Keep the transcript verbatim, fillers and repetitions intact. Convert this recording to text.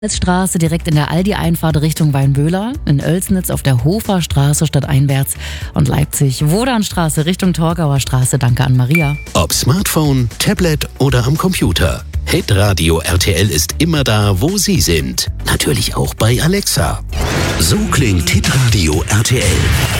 Straße direkt in der Aldi-Einfahrt Richtung Weinböhler, in Oelsnitz auf der Hofer Straße stadteinwärts und Leipzig Wodanstraße Richtung Torgauer Straße. Danke an Maria. Ob Smartphone, Tablet oder am Computer. Hitradio R T L ist immer da, wo Sie sind. Natürlich auch bei Alexa. So klingt Hitradio R T L.